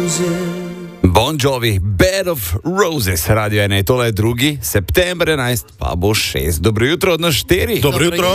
Bon Jovi, Bed of Roses, Radio 1, tole je 2. september 11, pa bo 6. Dobro jutro od nas 4. Dobro jutro.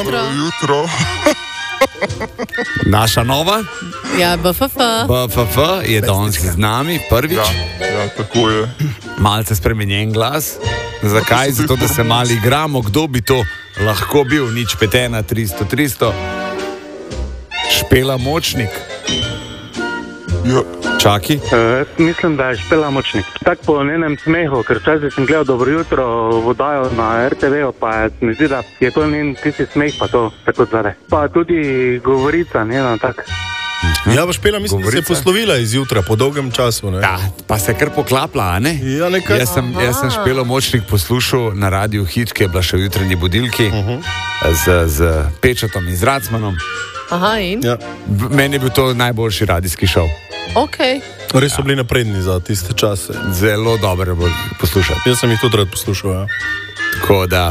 Naša nova? Ja, BFF je danes z nami, prvič. Ja, tako je. Malce spremenjen glas. Zakaj? Zato, da se malo igramo, kdo bi to lahko bil, nič petena, 300. Špela Močnik. Ja. Čaki. Mislim, da je Špela Močnik. Tako po njenem smehu, ker včasih sem gledal Dobro jutro vodajo na RTV-u, pa mi zdi, da je to njen tisti smeh, pa to tako zare. Pa tudi govorica njena tak. Ja, pa Špela mislim, da se je poslovila izjutra po dolgem času. Ne? Ja, pa se je kar poklapla, a ne? Ja, nekaj. Jaz sem Špelo Močnik poslušal na radiju Hit, ki je bila še v jutranji budilki, z Pečatom in z Racmanom. Aha, in? Ja. Meni je bil to najboljši radijski šov. Ok. Res so bili napredni za tiste čase. Zelo dobro je bilo poslušati. Jaz sem jih tudi rad poslušal. Ja. Tako da...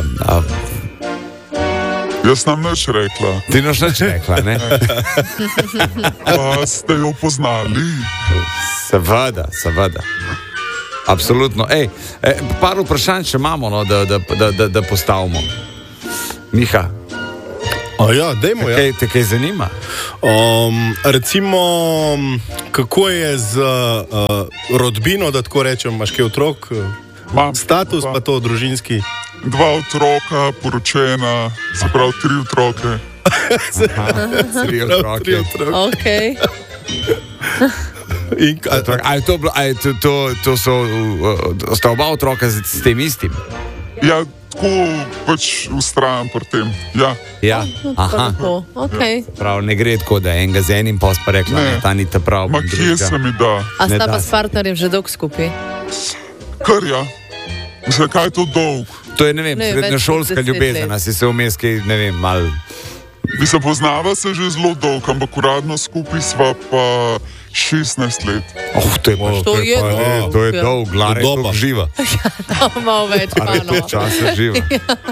Jaz nam nič rekla. Ti noš nič rekla, ne? Pa ste jo poznali? Seveda. Absolutno. Par vprašanj še imamo, no, da postavimo. Miha. Ja, dajmo, ja. Te kaj zanima? Recimo, kako je z rodbino, da tako rečem, imaš kaj otrok? Status pa to družinski? 2 otroka, poročena, se pravi 3 otroke. Aha, 3 otroke. Ok. Sta oba otroka s tem istim? Ja, tako pač ustrajam pri tem. Ja. Aha. Okay. Prav, ne gre tako, da enega z enim pa pa rekla, ne, ta ni ta prav. Ma kje se mi da? A sta pa s partnerjem že dolg skupaj? Kar ja. Mislim, kaj je to dolg? To je, ne vem, srednjošolska ljubezen, a si se vmes kaj, ne vem, mal... Mislim, poznava se že zelo dolg, ampak uradno skupaj sva pa 16 let. To je dolg, Lara je dolg živa. Ja, malo več, Lara je dolg časa živa.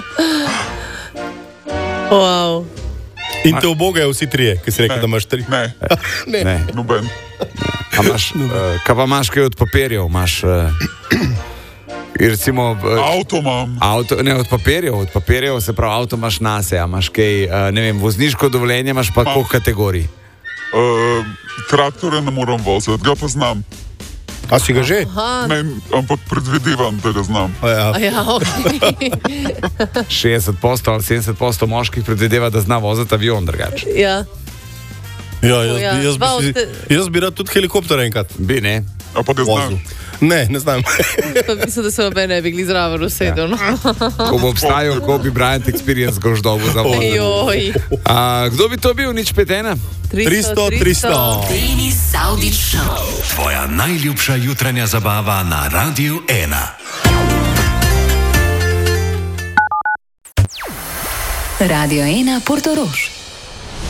Wow. In te obogajo vsi 3, ki si rekel, da imaš 3? Ne. Noben. Kaj pa imaš kaj od papirjev? Imaš... Recimo, avto imam. Ne, od papirjev, se pravi, avto imaš nase, a imaš kaj, ne vem, vozniško dovoljenje imaš pa koliko kategorij? Traktore ne moram voziti, ga pa znam. A si ga že? Ne, ampak predvidevam, da ga znam. Ja, ok. 60% ali 70% moških predvideva, da zna voziti avion drugače. Ja. Jaz bi rad tudi helikopter enkrat. Bi, ne? A pa ga znam? Ne znam. Mislim, da se obe ne bi zraven usedel. Ko bo obstajal, ko bi Bryant Experience goždovo za voziti. Kdo bi to bil, nič petena? 300. Denis Saudić Show. Tvoja najljubša jutranja zabava na Radiu 1. Radio 1 Portorož.